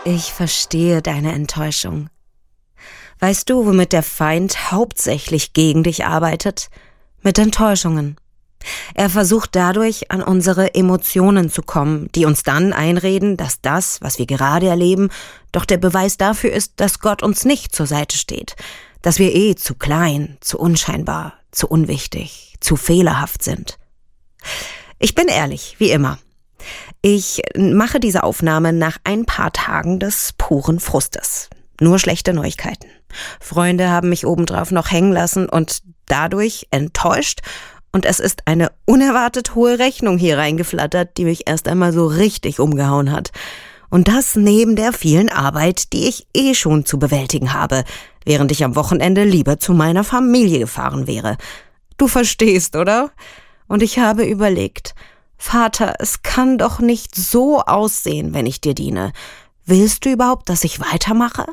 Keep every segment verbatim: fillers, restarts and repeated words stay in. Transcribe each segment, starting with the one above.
Ich verstehe deine Enttäuschung. Weißt du, womit der Feind hauptsächlich gegen dich arbeitet? Mit Enttäuschungen. Er versucht dadurch, an unsere Emotionen zu kommen, die uns dann einreden, dass das, was wir gerade erleben, doch der Beweis dafür ist, dass Gott uns nicht zur Seite steht, dass wir eh zu klein, zu unscheinbar, zu unwichtig, zu fehlerhaft sind. Ich bin ehrlich, wie immer. Ich mache diese Aufnahme nach ein paar Tagen des puren Frustes. Nur schlechte Neuigkeiten. Freunde haben mich obendrauf noch hängen lassen und dadurch enttäuscht, und es ist eine unerwartet hohe Rechnung hier reingeflattert, die mich erst einmal so richtig umgehauen hat. Und das neben der vielen Arbeit, die ich eh schon zu bewältigen habe, während ich am Wochenende lieber zu meiner Familie gefahren wäre. Du verstehst, oder? Und ich habe überlegt, Vater, es kann doch nicht so aussehen, wenn ich dir diene. Willst du überhaupt, dass ich weitermache?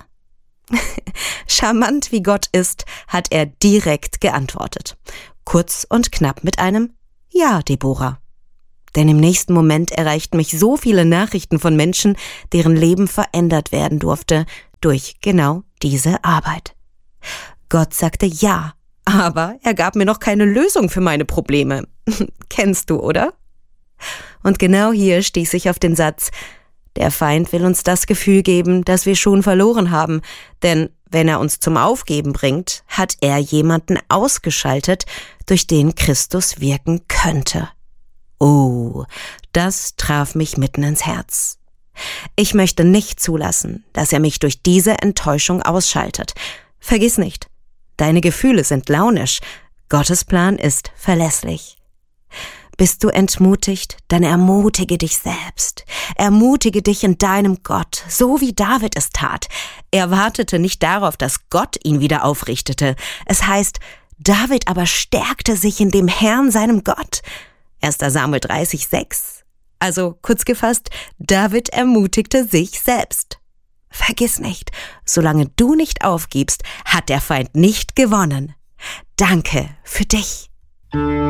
Charmant wie Gott ist, hat er direkt geantwortet. Kurz und knapp mit einem Ja, Deborah. Denn im nächsten Moment erreichten mich so viele Nachrichten von Menschen, deren Leben verändert werden durfte durch genau diese Arbeit. Gott sagte Ja, aber er gab mir noch keine Lösung für meine Probleme. Kennst du, oder? Und genau hier stieß ich auf den Satz: Der Feind will uns das Gefühl geben, dass wir schon verloren haben, denn wenn er uns zum Aufgeben bringt, hat er jemanden ausgeschaltet, durch den Christus wirken könnte. Oh, das traf mich mitten ins Herz. Ich möchte nicht zulassen, dass er mich durch diese Enttäuschung ausschaltet. Vergiss nicht, deine Gefühle sind launisch, Gottes Plan ist verlässlich. Bist du entmutigt, dann ermutige dich selbst. Ermutige dich in deinem Gott, so wie David es tat. Er wartete nicht darauf, dass Gott ihn wieder aufrichtete. Es heißt, David aber stärkte sich in dem Herrn, seinem Gott. erster Samuel dreißig, sechs. Also kurz gefasst, David ermutigte sich selbst. Vergiss nicht, solange du nicht aufgibst, hat der Feind nicht gewonnen. Danke für dich.